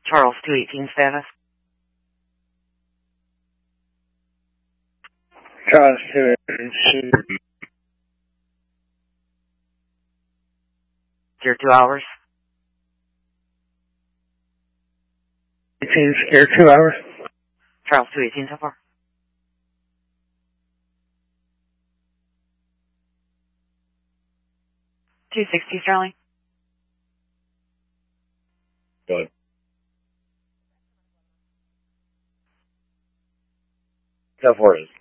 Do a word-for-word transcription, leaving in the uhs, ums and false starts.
Charles two eighteen status. Charles two eighteen. Secure two hours. eighteen, secure two hours. Charles two eighteen so far. two sixty Sterling. Good. Go for it.